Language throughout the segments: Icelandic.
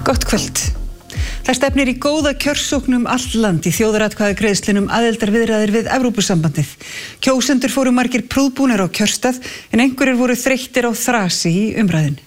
Gott kvöld. Það stefnir í góða kjörsókn allt land í þjóðaratkvæðagreiðslunum aðildarviðræður við Evrópusambandið. Kjósendur fóru margir prúðbúnir á kjörstað en einhverjir voru þreyttir á þrasi í umræðunni.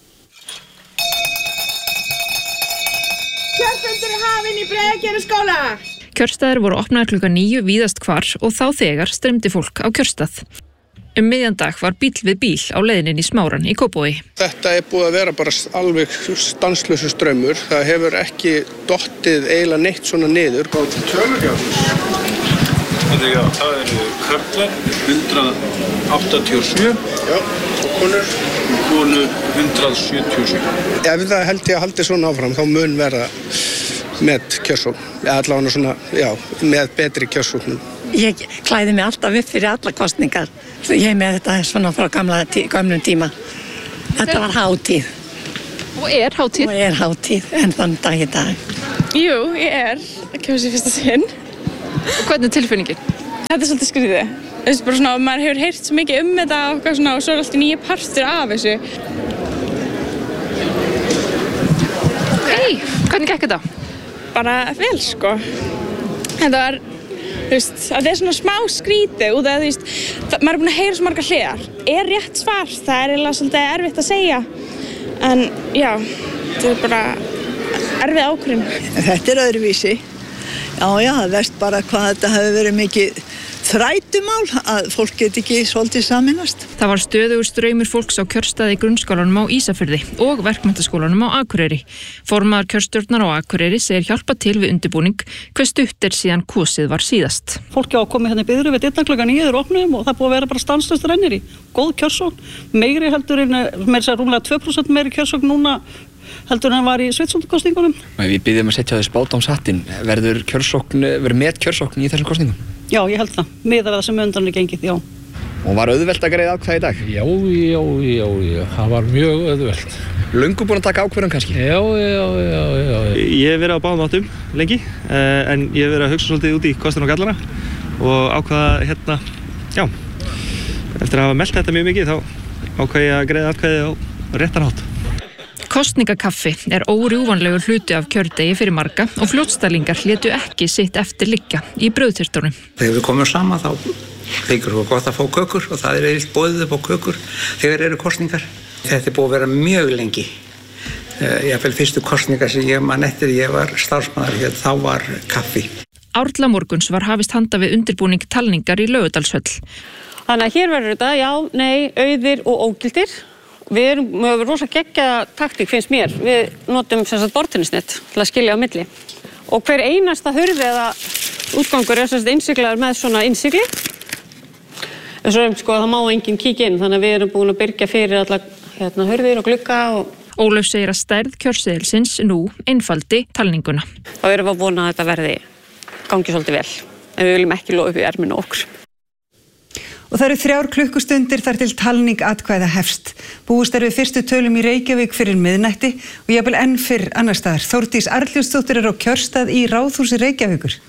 Kjörfundur er hafinn í Breiðagerðisskóla. Kjörstaðir voru opnaðir klukkan 9 víðast hvar og þá þegar streymdi fólk á kjörstað. Miðjan dag var bíll við bíl á leiðinni í Smáran í Kópavogi. Þetta er búið að vera bara alveg stanslausu straumur. Það hefur ekki dottið eiginlega neitt svona niður. Hvað til tölugjafs? Já, það eru karlar 187. Já, og konur? Konur 177. Ef það held ég að haldi svona áfram, þá mun verða með kjörsókn. Allavega svona, já, með betri kjörsóknum. Ég klæði mig alltaf upp fyrir alla kostningar. Ég með þetta svona frá gamlum tíma. Þetta var hátíð. Og er hátíð? Og er hátíð, en þann dag í dag. Jú, ég er að kjósa í fyrsta sinn. Og hvernig er tilfinningin? Þetta er svolítið skrítið. Þú veist, bara svona, maður hefur heyrt svo mikið þetta og svona, og svo er alltaf nýja partur af þessu. Hei, hvernig gekk þetta? Bara vel, sko. Þetta var, þú veist, það er svona smá skrítið út af því, maður er búin að heyra svo margar hliðar. Er rétt svar, það er eiginlega svolítið erfitt að segja. En já, þetta er bara erfið ákvörðun. Þetta er öðruvísi. Já, það verst bara hvað þetta hefur verið mikið þrætumál að fólk geti ekki svolítið saminast. Það var stöðugur straumur fólks á kjörstaði í grunnskólanum á Ísafirði og verkmenntaskólanum á Akureyri. Formaður kjörstjórnar á Akureyri segir hjálpa til við undirbúning hver stutt er síðan kosið var síðast. Fólki á að koma hérna í biðröð við dyrnar 9 opnum og það búið að vera bara stanslaust rennir í. Góð kjörsókn, meiri heldur en rúmlega 2% meiri kjörsókn núna heldur en var í sveitshundkostningunum. Við byggjum að setja þau spátumshattin. Verður með kjörsókn í þessum kostningum? Já, ég held það. Miðað við það sem undan er gengið, já. Og var auðvelt að greiða atkvæði í dag? Já. Það var mjög auðvelt. Löngu búin að taka ákvörðun kannski? Já. Ég hef verið á báðum áttum lengi, en ég hef verið að hugsa svolítið út í kostina og gallana og ákvaða eftir að hafa meldt þetta mjög mikið, þá ákvað ég að greiða atkvæði á réttan hátt. Kosningakaffi er órjúvanlegur hluti af kjördegi fyrir marga og fljótstælingar létu ekki sitt eftir liggja í brauðþyrftunum. Þegar við komum saman þá þykir svo gott að fá kökur og það er eiginlega boðið upp á kökur þegar eru kosningar. Þetta er búið að vera mjög lengi. Jafnvel fyrstu kosningar sem ég man eftir, ég var starfsmaður hér, þá var kaffi. Árla morguns var hafist handa við undirbúning talningar í Laugardalshöll. Þannig að hér verður þetta já, nei, auðir og ógildir. Við höfum rosa geggjaða taktík finnst mér. Við notum borðtennisnet til að skilja á milli. Og hver einasta hurð eða útgangur er innsiglaður með svona innsigli. En svo það má enginn kíkja inn, þannig að við erum búin að byrgja fyrir alla hurðir og glugga. Ólöf segir að stærð kjörseðilsins nú einfaldi talninguna. Þá erum við að vona að þetta verði gangi svolítið vel. En við viljum ekki lofa upp í erminu okkur. Og það eru 3 klukkustundir þar til talning atkvæða hefst. Búist er við fyrstu tölum í Reykjavík fyrir miðnætti og jafnvel enn fyrr annars staðar. Þórdís Arnljótsdóttir er á kjörstað í Ráðhúsi Reykjavíkur.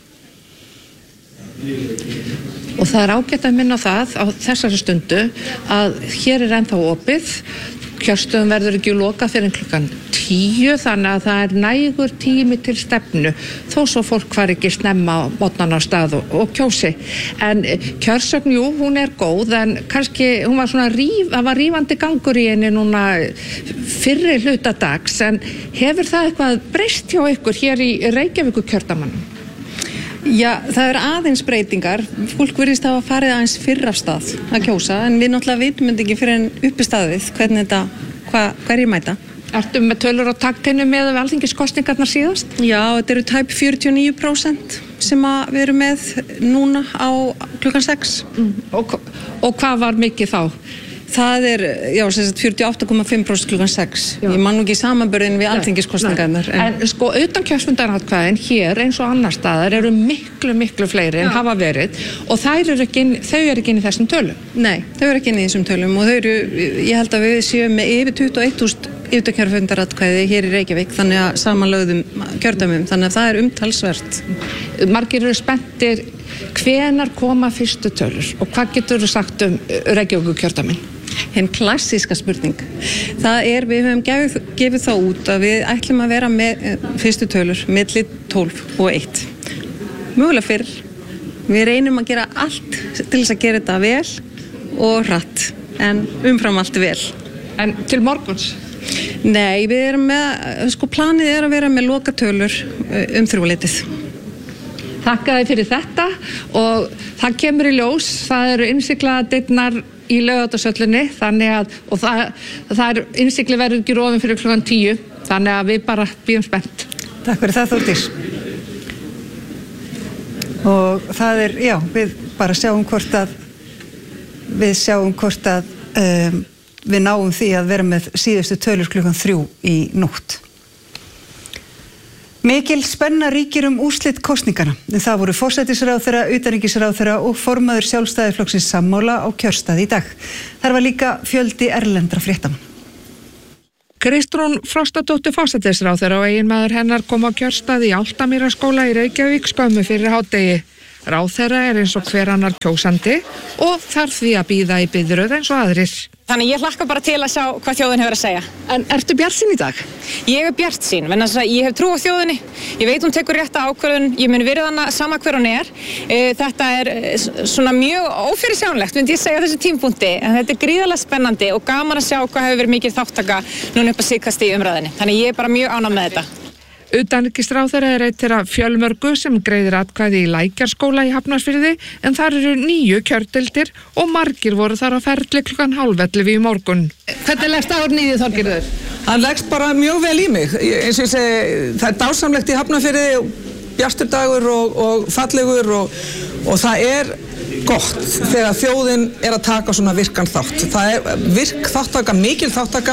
Og það er ágætt að minna það á þessari stundu að hér er ennþá opið. Kjörstöðum verður ekki lokað fyrir klukkan 10, þannig að það er nægur tími til stefnu þó svo fólk var ekki snemma á mótnana á stað og kjósi. En kjörsögn, jú, hún er góð en kannski hún var það var rífandi gangur í henni núna fyrri hluta dags, en hefur það eitthvað breyst hjá ykkur hér í Reykjavíkurkjördæmanum? Já, það eru aðeins breytingar. Fólk virðist hafa farið aðeins fyrr af stað að kjósa, en við náttúrulega vitum ekki fyrir en uppi staðið hvernig hverjir mæta. Ertu með tölur á taktinu með alþingiskosningarnar síðast? Já, þetta eru tæp 49% sem við erum með núna á klukkan 6. Og hvað var mikið þá? Það er, 48,5% klukkan 6. Ég man nú ekki samanburðin við alþingiskosningarnar. En utan kjörfundaratkvæðin hér eins og annar staðar eru miklu fleiri en hafa verið og þau eru ekki inn í þessum tölum? Nei, þau eru ekki inn í þessum tölum og ég held að við séum með yfir 21.000 yfirkjörfundaratkvæði hér í Reykjavík, þannig að samanlögðum kjördæmum, þannig að það er umtalsvert. Margir eru spenntir, hvenær koma fyrstu tölur og hvað getur þú sagt Reykjavíkurkjördæmin? hinn klassíska spurning. Við höfum gefið þá út að við ætlum að vera með fyrstu tölur milli 12 og 1. Mögulega fyrr. Við reynum að gera allt til þess að gera þetta vel og hratt, en umfram allt vel. En til morguns? Nei, við erum með, planið er að vera með lokatölur 3:00. Þakka þér fyrir þetta og það kemur í ljós, það eru innsigladeyrnar í Laugardalshöllinni, þannig að það er innsigli verður ekki rofin fyrir 10:00, þannig að við bara bíðum spennt. Takk fyrir það, Þórdís. Og það er, við bara sjáum hvort að við náum því að vera með síðustu tölur 3:00 í nótt. Mikil spenna ríkir úrslit kosningana. Það voru forsætisráðherra, utanríkisráðherra og formaður Sjálfstæðisflokksins sammála á kjörstað í dag. Þar var líka fjöldi erlendra fréttamanna. Kristrún Frostadóttir forsætisráðherra og eiginmaður hennar kom á kjörstað í Álftamýrarskóla í Reykjavík skömmu fyrir hádegi. Ráðherra er eins og hver annar kjósandi og þarf því að bíða í biðröð eins og aðrir. Þannig ég hlakka bara til að sjá hvað þjóðin hefur að segja. En ertu bjartsýn í dag? Ég bjartsýn, vegna þess að ég hef trú á þjóðinni. Ég veit hún tekur rétta ákvörðun, ég mun verið hana sama hver hún er. Þetta er svona mjög ófyrirsjánlegt, myndi ég segja á þessu tímapunkti, en þetta er gríðarlega spennandi og gaman að sjá hvað hefur verið mikil þáttaka núna upp að síðkasti í umræðinni. Þannig ég er bara mjög ánægð með þetta. Utanríkisráðherra er einn þeirra fjölmörgu sem greiðir atkvæði í Lækjarskóla í Hafnarfirði, en þar eru 9 kjördeildir og margir voru þar á ferli 10:30 í morgun. Hvernig leggst árið í þið, Þorgerður? Hann leggst bara mjög vel í mig. Eins og ég segi, það er dásamlegt í Hafnarfirði, bjartur dagur og fallegur og það er gott þegar þjóðin er að taka svona virkan þátt. Það er virk þáttaka, mikil þáttaka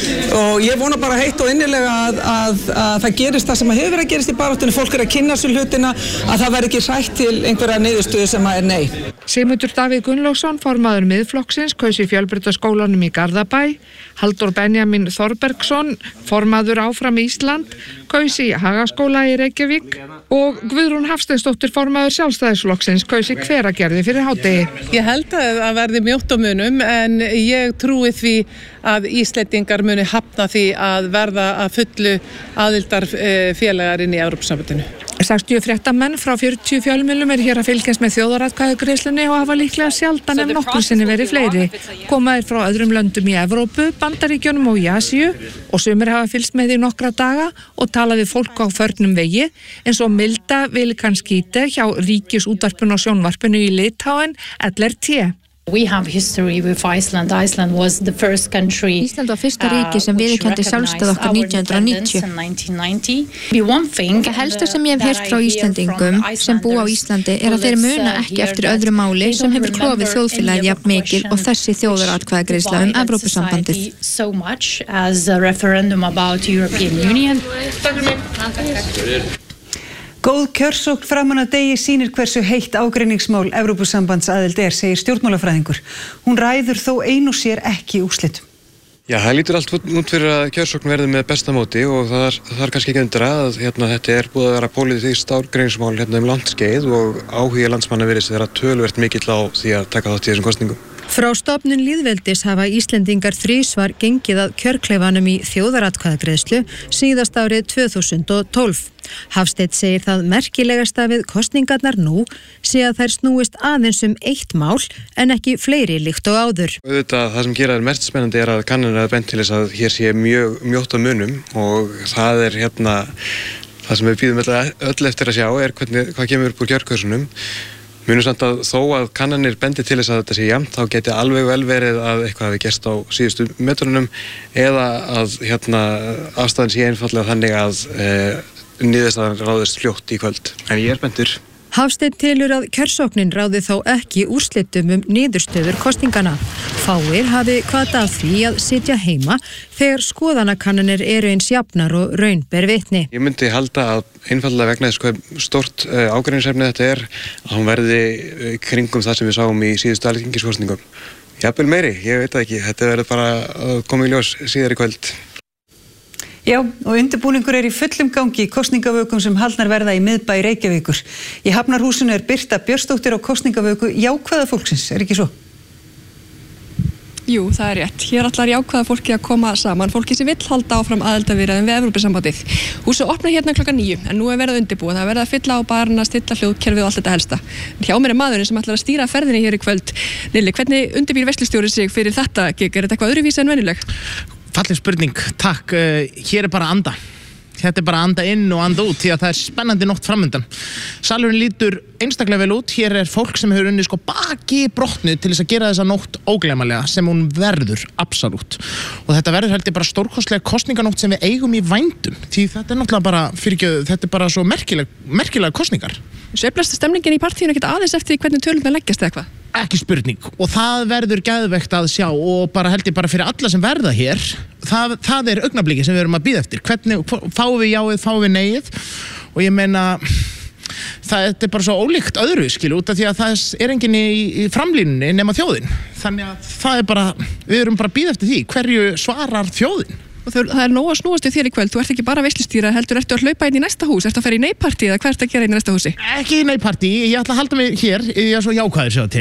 og ég vona bara heitt og innilega að það gerist það sem hefur verið að gerast í baráttunni, fólk er að kynna sér hlutina, að það verði ekki hrætt til einhverja niðurstöðu sem er nei. Sigmundur Davíð Gunnlaugsson, formaður Miðflokksins, kaus í Fjölbrautaskólanum í Garðabæ. Halldór Benjamin Þorbergsson, formaður Áfram Ísland, kaus í Hagaskóla í Reykjavík og Guðrún Hafsteinsdóttir, formaður Sjálfstæðisflokksins, kaus í Hveragerði fyrir hádegi. Ég held að það verði mjótt á munum, en ég trúi því að Íslendingar muni hafna því að verða að fullu aðildarfélagar inn í Evrópusambandinu. 60 fréttamenn frá 40 fjölmiðlum er hér að fylgjast með þjóðaratkvæðagreiðslunni og hafa líklega sjaldan en nokkru sinni verið fleiri. Koma þeir frá öðrum löndum í Evrópu, Bandaríkjunum og í Asíu og sumir hafa fylgst með í nokkra daga og talað við fólk á förnum vegi, eins og Milda Vilkanskíte hjá Ríkisútvarpinu og sjónvarpinu í Litáen, LRT. We have history with Iceland. Iceland was the first country. Ísland var fyrsta ríki sem viðurkenndi sjálfstæði okkar 1990. Það helsta sem ég hef heyrt frá Íslendingum sem búa á Íslandi er að þeir muna ekki eftir öðru máli sem hefur klofið þjóðfélagið jafn mikið og þessi þjóðaratkvæðagreiðsla Evrópusambandið. So much as a referendum about European Union. Góð kjörsókn framan að degi sýnir hversu heitt ágreiningsmál Evrópusambandsaðild er, segir stjórnmálafræðingur. Hún ræður þó ein og sér ekki úrslitum. Já, það lítur allt út fyrir að kjörsókn verði með besta móti og það er kannski ekki undra að þetta er búið að vera pólitískt ágreiningsmál langt skeið og áhugi landsmanna virðist vera töluvert mikill á því að taka þátt í þessum kosningum. Frá stofnun lýðveldis hafa Íslendingar 3 gengið að kjörkleifanum í þjóðaratkvæðagreiðslu síðast árið 2012. Hafsteinn segir það merkilegasta við kosningarnar nú sé að þær snúist aðeins 1 mál en ekki fleiri líkt og áður. Það sem gera mest spennandi er að kannanir bent til þess að hér sé mjög mjótt á munum og það er það sem við býðum öll eftir að sjá er hvað kemur upp úr kjörkössunum. Munum samt að þó að kannanir bendi til þess að þetta sé jafnt, þá geti alveg vel verið að eitthvað hafi gerst á síðustu metrunum eða að afstæðan sé einfallega þannig að niðurstaðan ráðist fljótt í kvöld. En ég er spenntur. Hafsteinn telur að kjörsóknin ráði þó ekki úrslitum niðurstöður kosningana. Fáir hafi hvata af því að sitja heima þegar skoðanakannanir eru eins jafnar og raun ber vitni. Ég myndi halda að einfallega vegna þess hvað stórt ágreiningsefni þetta er að hún verði kringum það sem við sáum í síðustu alþingiskosningum. Jafnvel meiri, ég veit það ekki. Þetta verður bara að koma í ljós síðar í kvöld. Já, og undirbúningur er í fullum gangi í kosningavökum sem haldnar verða í miðbæ Reykjavíkur. Í Hafnarhúsinu er Birta Björnsdóttir á kosningavöku jákvæða fólksins, er ekki svo? Jú, það er rétt. Hér ætlar jákvæða fólki að koma saman, fólki sem vill halda áfram aðildarviðræðum við Evrópusambandið. Húsið opnar hérna klokkan 9, en nú er verið að undirbúa. Það er verið að fylla á barna, stilla hljóðkerfið og allt þetta helsta. Hjá mér er maðurinn sem ætlar að stýra ferðinni hér í kvöld. Lilli, hvernig undirbýr veislustjóri sig fyrir þetta gig? Er þetta eitthvað öðruvísi en venjuleg? Falleg spurning, takk. Hér er bara anda. Þetta er bara að anda inn og anda út því að það er spennandi nótt framundan. Salurinn lítur einstaklega vel út. Hér er fólk sem hefur unnið baki brotnu til þess að gera þessa nótt ógleymanlega sem hún verður, absolutt. Og þetta verður held ég bara stórkostlega kosninganótt sem við eigum í vændum. Því þetta er náttúrulega bara, þetta er bara svo merkilega kosningar. Sveiflast stemningin í partíinu ekkert aðeins eftir hvernig tölurnar leggjast eða eitthvað? Ekki spurning og það verður geðveikt að sjá og bara held ég bara fyrir alla sem verða hér það er augnablikið sem við erum að bíða eftir hvernig fáum við jáið, fáum við neyið og ég meina þetta er bara svo ólíkt öðru skilu út af því að það er enginn í framlínunni nema þjóðin þannig að það er bara, við erum bara að bíða eftir því hverju svarar þjóðin. Og það er nóg að snúast við þér í kvöld, þú ert ekki bara veislustýra, heldur ertu að hlaupa inn í næsta hús, ertu að fara í neypartí eða hvað ertu að gera inn í næsta húsi? Ekki í neypartí, ég ætla að halda mig hér, ég er svo jákvæður sjá til.